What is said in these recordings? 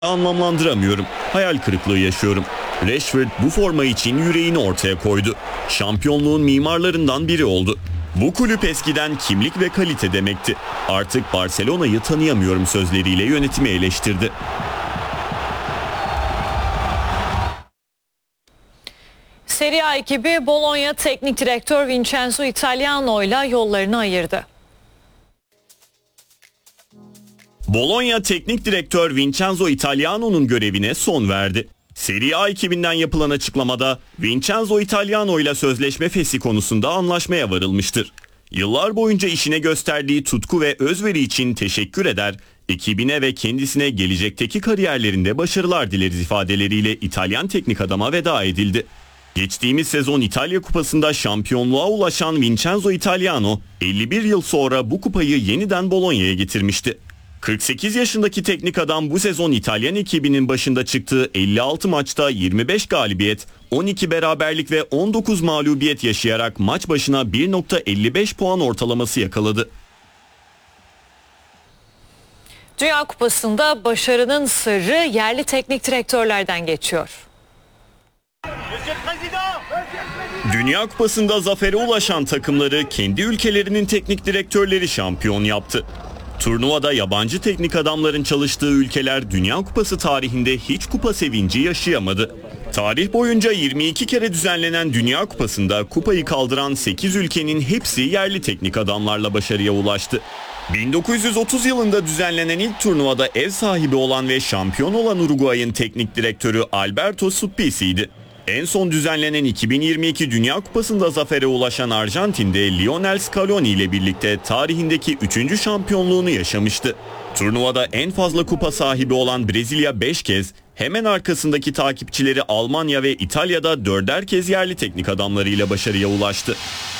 Anlamlandıramıyorum. Hayal kırıklığı yaşıyorum. Rashford bu forma için yüreğini ortaya koydu. Şampiyonluğun mimarlarından biri oldu. Bu kulüp eskiden kimlik ve kalite demekti. Artık Barcelona'yı tanıyamıyorum sözleriyle yönetimi eleştirdi. Serie A ekibi Bologna Teknik Direktör Vincenzo Italiano ile yollarını ayırdı. Bologna Teknik Direktör Vincenzo Italiano'nun görevine son verdi. Serie A ekibinden yapılan açıklamada Vincenzo Italiano ile sözleşme fesih konusunda anlaşmaya varılmıştır. Yıllar boyunca işine gösterdiği tutku ve özveri için teşekkür eder, ekibine ve kendisine gelecekteki kariyerlerinde başarılar dileriz ifadeleriyle İtalyan teknik adama veda edildi. Geçtiğimiz sezon İtalya Kupası'nda şampiyonluğa ulaşan Vincenzo Italiano, 51 yıl sonra bu kupayı yeniden Bologna'ya getirmişti. 48 yaşındaki teknik adam bu sezon İtalyan ekibinin başında çıktığı 56 maçta 25 galibiyet, 12 beraberlik ve 19 mağlubiyet yaşayarak maç başına 1.55 puan ortalaması yakaladı. Dünya Kupası'nda başarının sırrı yerli teknik direktörlerden geçiyor. Dünya Kupası'nda zafere ulaşan takımları kendi ülkelerinin teknik direktörleri şampiyon yaptı. Turnuvada yabancı teknik adamların çalıştığı ülkeler Dünya Kupası tarihinde hiç kupa sevinci yaşayamadı. Tarih boyunca 22 kere düzenlenen Dünya Kupası'nda kupayı kaldıran 8 ülkenin hepsi yerli teknik adamlarla başarıya ulaştı. 1930 yılında düzenlenen ilk turnuvada ev sahibi olan ve şampiyon olan Uruguay'ın teknik direktörü Alberto Suplicy'ydi. En son düzenlenen 2022 Dünya Kupası'nda zafere ulaşan Arjantin'de Lionel Scaloni ile birlikte tarihindeki 3. şampiyonluğunu yaşamıştı. Turnuvada en fazla kupa sahibi olan Brezilya 5 kez, hemen arkasındaki takipçileri Almanya ve İtalya'da 4'er kez yerli teknik adamlarıyla başarıya ulaştı.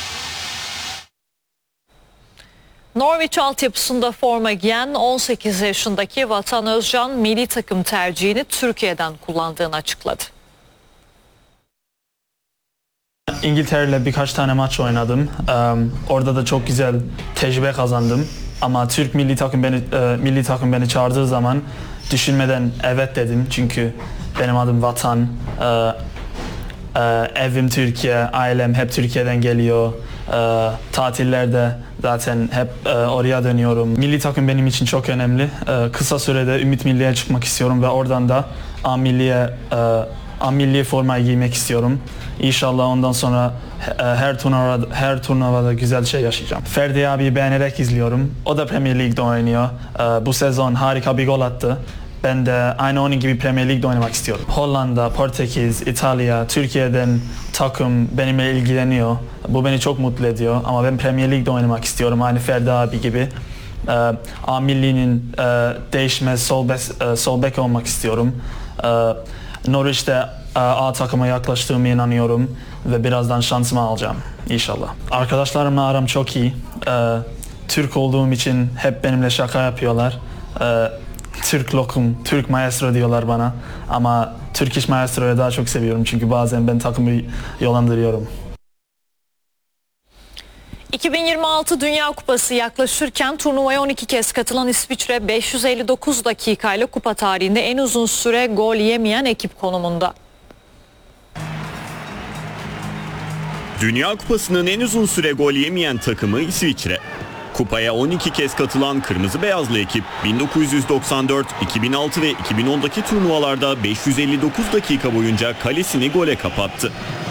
Norwich altyapısında forma giyen 18 yaşındaki Vatan Özcan milli takım tercihini Türkiye'den kullandığını açıkladı. İngiltere'yle birkaç tane maç oynadım. Orada da çok güzel tecrübe kazandım. Ama Türk milli takım beni çağırdığı zaman düşünmeden evet dedim. Çünkü benim adım Vatan. Evim Türkiye, ailem hep Türkiye'den geliyor. Tatillerde zaten hep oraya dönüyorum. Milli takım benim için çok önemli. Kısa sürede Ümit Milli'ye çıkmak istiyorum ve oradan da A Milli formayı giymek istiyorum. İnşallah ondan sonra her turnuvada güzel şey yaşayacağım. Ferdi abi beğenerek izliyorum. O da Premier Lig'de oynuyor. Bu sezon harika bir gol attı. Ben de aynı onun gibi Premier Lig'de oynamak istiyorum. Hollanda, Portekiz, İtalya, Türkiye'den takım benimle ilgileniyor. Bu beni çok mutlu ediyor. Ama ben Premier Lig'de oynamak istiyorum. Aynı Ferdi abi gibi. A Milli'nin değişmez sol bek olmak istiyorum. Norwich'te A takıma yaklaştığıma inanıyorum ve birazdan şansımı alacağım inşallah. Arkadaşlarımla aram çok iyi. Türk olduğum için hep benimle şaka yapıyorlar. Türk lokum, Türk maestro diyorlar bana. Ama Turkish maestro'yu daha çok seviyorum çünkü bazen ben takımı yollandırıyorum. 2026 Dünya Kupası yaklaşırken turnuvaya 12 kez katılan İsviçre 559 dakikayla kupa tarihinde en uzun süre gol yemeyen ekip konumunda. Dünya Kupası'nın en uzun süre gol yemeyen takımı İsviçre. Kupaya 12 kez katılan kırmızı beyazlı ekip 1994, 2006 ve 2010'daki turnuvalarda 559 dakika boyunca kalesini gole kapattı.